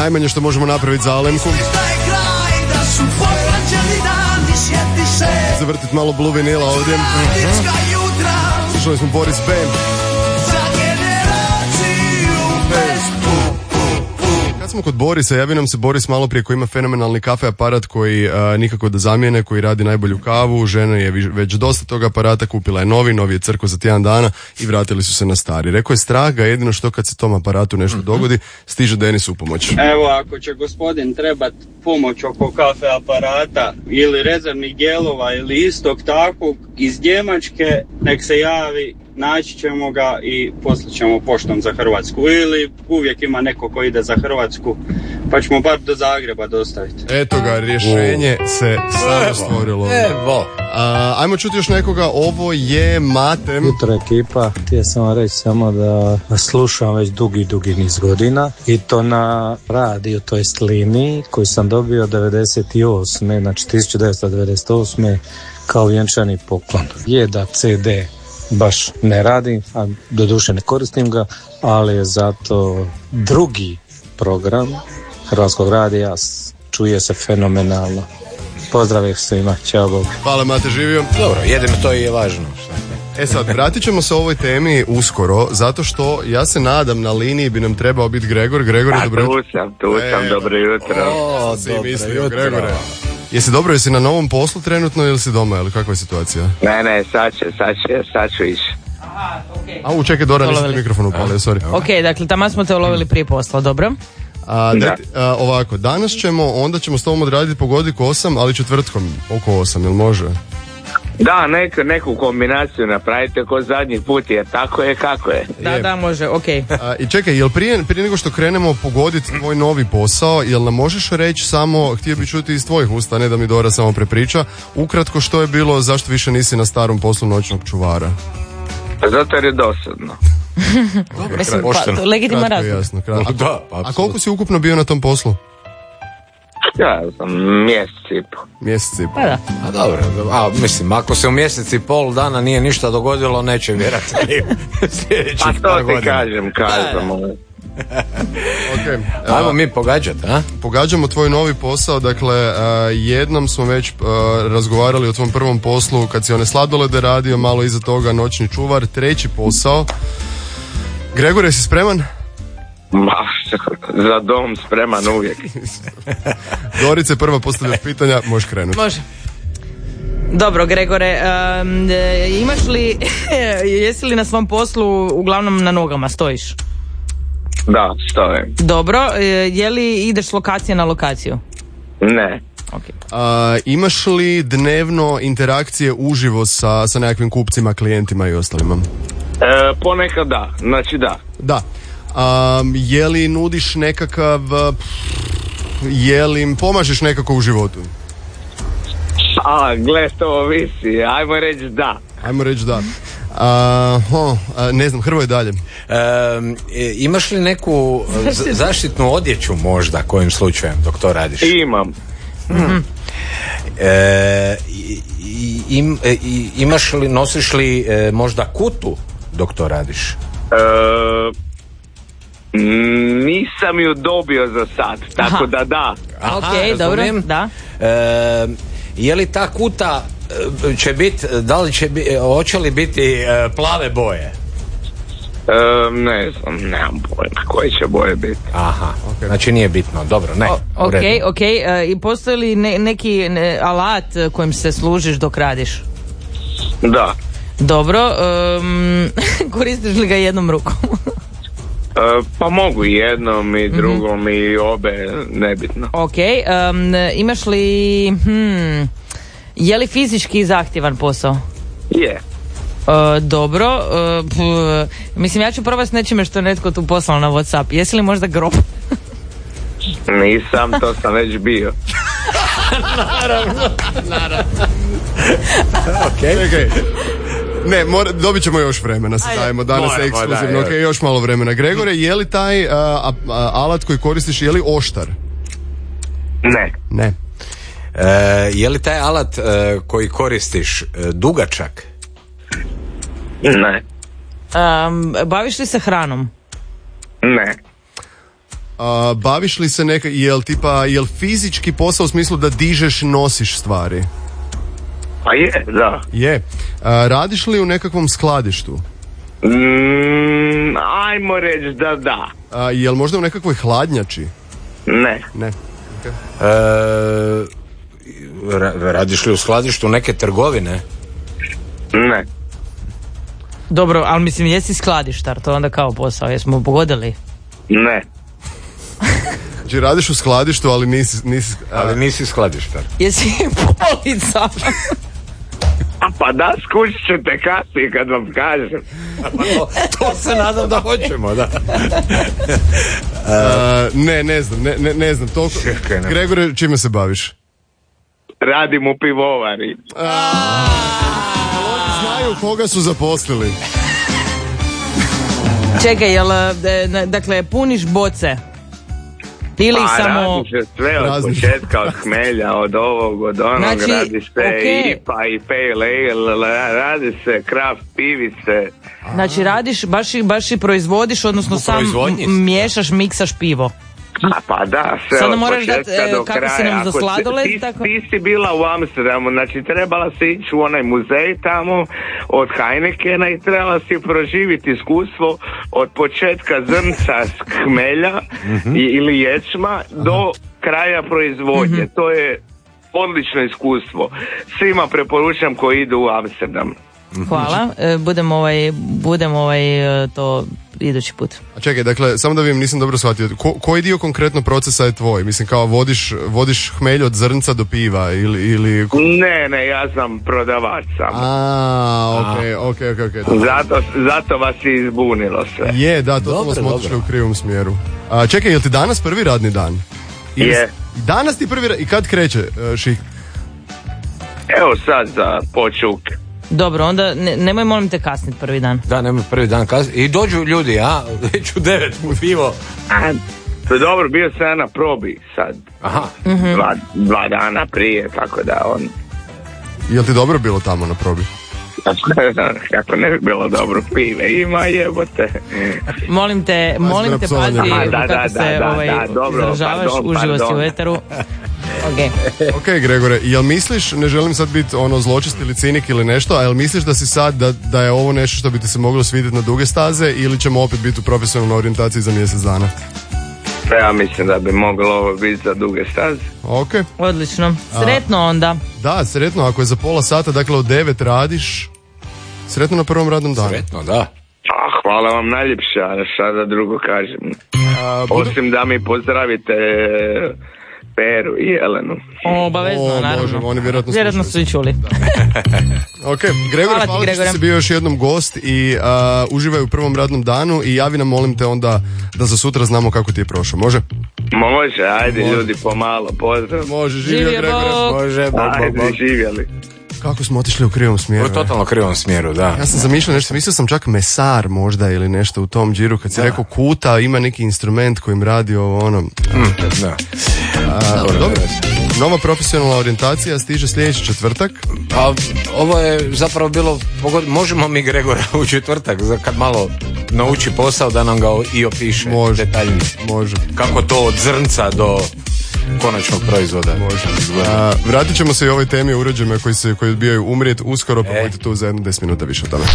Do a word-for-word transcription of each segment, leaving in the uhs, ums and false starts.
najmanje što možemo napraviti za Alemku. Zavrtit malo Blue Vinila ovdje. Slušali smo Boris Band. Kad smo kod Borisa, javi nam se Boris malo prije koji ima fenomenalni kafe aparat koji a, nikako da zamijene, koji radi najbolju kavu. Žena je već dosta tog aparata, kupila je novi, novi je crko za tjedan dana i vratili su se na stari. Rekao je strah ga jedino što kad se tom aparatu nešto dogodi, stiže Denis u pomoć. Evo, ako će gospodin trebat pomoć oko kafe aparata ili rezervnih dijelova ili istog takvog iz Njemačke, nek se javi, naći ćemo ga i poslat ćemo poštom za Hrvatsku. Ili uvijek ima neko ko ide za Hrvatsku, pa ćemo bar do Zagreba dostaviti. Eto ga, rješenje uh. se samo stvorilo. Evo. A, ajmo čuti još nekoga, ovo je Mate. Jutro ekipa, htio sam vam reći samo da slušam već dugi, dugi niz godina i to na radio, to jest liniji koju sam dobio devedeset osme, znači tisuću devetsto devedeset osme kao vjenčani poklon. Je da ce de baš ne radim, a doduše ne koristim ga, ali je zato drugi program Hrvatskog radija čuje se fenomenalno. Pozdrav svima, čao Bog. Hvala Mate, živio. Dobro, jedino to i je važno. E sad, vratit ćemo se ovoj temi uskoro, zato što ja se nadam na liniji bi nam trebao biti Gregor. Gregor je dobro jutro. Tu sam, tu sam, dobro jutro. O, si mislio, Gregore. Jesi dobro, jesi na novom poslu trenutno ili si doma, ili kakva je situacija? Ne, ne, sad će, sad će, sad ću ići. Aha, okej. Okay. A, čekaj, Dora, nisi ti mikrofon upalio, sorry. Ok, dakle, tamo smo te ulovili prije posla, dobro? A, da. A, ovako, danas ćemo, onda ćemo s tobom odraditi pogodik osam, ali četvrtkom oko osam, jel može? Da, neku, neku kombinaciju napravite ko zadnji put, jer tako je kako je. Da, je. Da, može, ok. A, I čekaj, jel prije, prije nego što krenemo pogoditi tvoj novi posao, jel nam možeš reći samo, htio bi čuti iz tvojih usta, ne da mi Dora samo prepriča, ukratko što je bilo, zašto više nisi na starom poslu noćnog čuvara? Zato jer je dosadno. Dobro, mislim, pa, legitiman razlog. Jasno, kratko. Da, a, a koliko si ukupno bio na tom poslu? Ja sam mjesec i pol. Mjesec i pol. Pa da. A dobro, a mislim, ako se u mjesec i pol dana nije ništa dogodilo, neće vjerati sljedećih pa par to godina. ti kažem, kažem. Okay. Ajmo mi pogađati, a? Pogađamo tvoj novi posao, dakle jednom smo već razgovarali o tvom prvom poslu kad si one sladolede radio, malo iza toga noćni čuvar, treći posao. Gregore, si spreman? Ma, za dom spreman uvijek. Dorice, prva postavljaš pitanja, možeš krenuti. Može. Dobro, Gregore, um, imaš li, jesi li na svom poslu uglavnom na nogama, stojiš? Da, stojim. Dobro, je li ideš s lokacije na lokaciju? Ne. Okay. A, imaš li dnevno interakcije uživo sa, sa nekakvim kupcima, klijentima i ostalima? E, ponekad da, znači da. Da. A, je li nudiš nekakav, je li im pomažeš nekako u životu? A, gle, to ovisi, ajmo reći da. Ajmo reći da. A, ho, a, ne znam, Hrvoje dalje. E, imaš li neku z- zaštitnu odjeću možda, kojim slučajem, dok to radiš? Imam. Hmm. E, im, e, imaš li, nosiš li e, možda kutu dok to radiš? E, nisam ju dobio za sad, tako Aha. da da. Aha, ok, dobro, da. E, je li ta kuta će biti, da li će biti, hoće li biti e, plave boje? E, ne znam, nemam pojma koje će boje biti. Aha, okay. Znači nije bitno, dobro, ne. O, ok, ok, e, i postoji li ne, neki ne, alat kojim se služiš dok radiš? Da. Dobro, um, koristiš li ga jednom rukom? e, pa mogu i jednom i drugom mm-hmm. i obe, nebitno. Ok, um, imaš li, hmm, je li fizički zahtjevan posao? Je. Uh, dobro, uh, p- mislim ja ću probati s nečime što je netko tu poslao na WhatsApp. Jesi li možda grob? Nisam, to sam već bio. Naravno, naravno. Okay. Okay. Ne, mora, dobit ćemo još vremena, se dajemo danas Moramo, ekskluzivno, da, ok, još malo vremena. Gregore, je li taj a, a, a, alat koji koristiš, je li oštar? Ne. Ne. E, je li taj alat e, koji koristiš e, dugačak? Ne. Um, baviš li se hranom? Ne. A, baviš li se neka, jel tipa, jel fizički posao u smislu da dižeš, nosiš stvari? Pa je, da. Je. A, radiš li u nekakvom skladištu? Mm, ajmo reći da da. A, jel možda u nekakvoj hladnjači? Ne. Ne. Okay. E, ra- radiš li u skladištu neke trgovine? Ne. Dobro, ali mislim, jesi skladištar, to je onda kao posao, jesmo pogodili? Ne. Znači radiš u skladištu, ali nisi... nisi a... Ali nisi skladištar. Jesi polica? A pa da, skušit ćete kasnije kad vam kažem. Pa to, to se nadam da hoćemo, da. a, ne, ne znam, ne, ne, ne znam, toliko... Čekaj, ne. Gregore, čime se baviš? Radim u pivovari. Znaju koga su zaposlili. Čekaj, jel, e, dakle, puniš boce? Ili Pa samo... radi se sve od Razni. početka, od hmelja, od ovog, od onog, Znači, radi se okej. I P A i Pale Ale, radi se kraft pivice. Znači, radiš, baš i, baš i proizvodiš, odnosno U sam proizvodnji si, m- miješaš, miksaš pivo. A pa da, sve Sada od moraš dat, početka e, do kako si kraja. nam za Ako sladoled, ti, tako- ti si bila u Amsterdamu, znači trebala si ići u onaj muzej tamo od Heinekena i trebala si proživiti iskustvo od početka zrnca hmelja i, ili ječma do kraja proizvodnje. To je odlično iskustvo. Svima preporučam koji idu u Amsterdam. Hvala, e, budem ovaj, budem ovaj, e, to idući put. A čekaj, dakle, samo da vidim, nisam dobro shvatio. Ko, koji dio konkretno procesa je tvoj? Mislim, kao vodiš, vodiš hmelj od zrnca do piva ili... ili... Ne, ne, ja sam prodavač samo. A, okej, okej, okej, okej. Zato, zato vas je izbunilo sve. Je, da, to Dobro, smo dobro. otišli u krivom smjeru. A, čekaj, je li ti danas prvi radni dan? Ili Je. s- Danas ti prvi ra- I kad kreće uh, ših? Evo sad za počuk. Dobro, onda ne, nemoj molim te kasniti prvi dan. Da, nemoj prvi dan kasnije. I dođu ljudi, a? Već u devet u pivo. A, to je dobro, bio sam ja na probi sad. Aha. Dva, dva dana prije, tako da on... Je li ti dobro bilo tamo na probi? Kako ne bi bilo dobro, pive ima, jebote. Molim te, molim na te, psovanje. pazi Aha, da, kako da, se da, da, ovaj, da, dobro, izražavaš, pardon, uživo si u pardon. eteru. Okay. Ok, Gregore, jel misliš, ne želim sad biti ono zločest ili cinik ili nešto, a jel misliš da si sad, da, da je ovo nešto što bi ti se moglo svidjeti na duge staze ili ćemo opet biti u profesionalnoj orijentaciji za mjesec dana? Pa ja mislim da bi moglo ovo biti za duge staze. Ok, Odlično. Sretno onda. da, sretno, ako je za pola sata, dakle od devet radiš, sretno na prvom radnom danu. Sretno, da. A, hvala vam najljepše, a šta da drugo kažem. A, budu- Osim da mi pozdravite Peru i Jelenu. Obavezno, O, naravno. Bože, oni vjerojatno Vjerojatno slušaju. su i čuli. Ok, Gregore, Hvala ti, hvala ti što Gregore. si bio još jednom gost i a, uživaj u prvom radnom danu i javi nam, molim te, onda da za sutra znamo kako ti je prošlo. Može? Može, ajde Može. ljudi, pomalo, pozdrav. Može, živio Živio Gregore. Bog. Može, bog, bog, Ajde, bog. živjeli. Kako smo otišli u krivom smjeru. U totalno krivom smjeru, da. Ja sam zamišljao nešto, mislio sam čak mesar možda ili nešto u tom džiru, kad si rekao kuta, ima neki instrument kojim radi ovo ono. Da. A, Dobro, dobro. dobro. Nova profesionalna orijentacija stiže sljedeći četvrtak. Pa ovo je zapravo bilo, pogod... možemo mi Gregora u četvrtak, za kad malo nauči posao da nam ga i opiše Može. detaljnije. Može. Kako to od zrnca do konačnog proizvoda može. A, vratit ćemo se i ovoj temi o uređajima koji se koji odbijaju umrijet uskoro, pa budite tu za jedno deset minuta više o tome.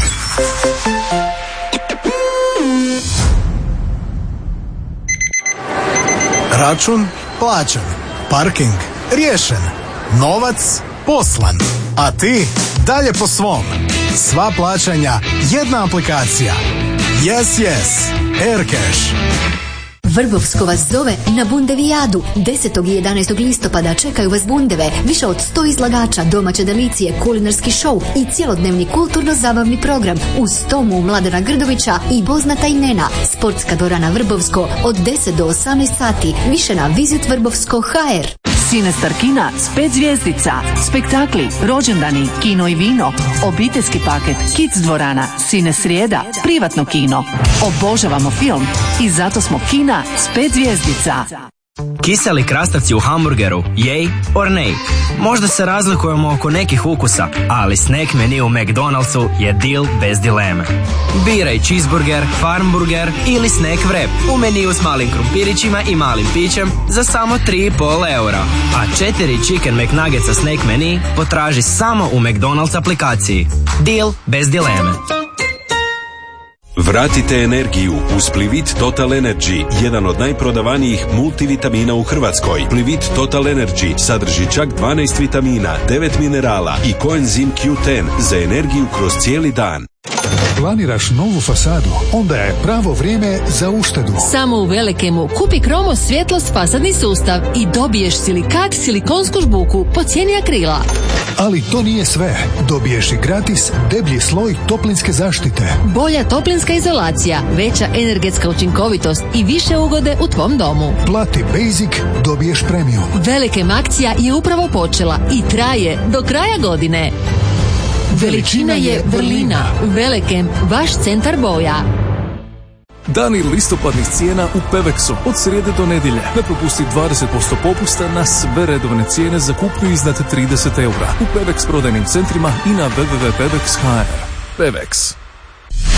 Račun plaćen, parking riješen, novac poslan, a ti dalje po svom. Sva plaćanja, jedna aplikacija. Yes, yes, Aircash. Vrbovsko vas zove na Bundevijadu. desetog i jedanaestog listopada čekaju vas bundeve, više od sto izlagača, domaće delicije, kulinarski šou i cjelodnevni kulturno-zabavni program uz Tomu Mladena Grdovića i Boznata Nena. Sportska dvorana Vrbovsko od deset do osamnaest sati. Više na Visit Vrbovsko ha er. Sinestar kina s pet zvjezdica, spektakli, rođendani, kino i vino, obiteljski paket, kids dvorana, Sine srijeda, privatno kino. Obožavamo film i zato smo kina s pet zvjezdica. Kiseli krastavci u hamburgeru, yay or nay? Možda se razlikujemo oko nekih ukusa, ali snack menu u McDonald'su je deal bez dileme. Biraj cheeseburger, farmburger ili snack wrap u meniju s malim krumpirićima i malim pićem za samo tri i pol eura. A četiri chicken McNuggetsa snack menu potraži samo u McDonald's aplikaciji. Deal bez dileme. Vratite energiju uz Plivit Total Energy, jedan od najprodavanijih multivitamina u Hrvatskoj. Plivit Total Energy sadrži čak dvanaest vitamina, devet minerala i koenzim Q deset za energiju kroz cijeli dan. Planiraš novu fasadu? Onda je pravo vrijeme za uštedu. Samo u Velikemu kupi Kromos svjetlost fasadni sustav i dobiješ silikat silikonsku žbuku po cijeni akrila. Ali to nije sve. Dobiješ i gratis deblji sloj toplinske zaštite. Bolja toplinska izolacija, veća energetska učinkovitost i više ugode u tvom domu. Plati Basic, dobiješ Premium. Velikem akcija je upravo počela i traje do kraja godine. Veličina je vrlina. Velikem, vaš centar boja. Dani listopadnih cijena u Pevexu od srijede do nedjelje. Ne propusti dvadeset posto popusta na sve redovne cijene za kupnju iznad trideset eura u Pevex prodajnim centrima i na w w w tačka pevex tačka h r. Pevex.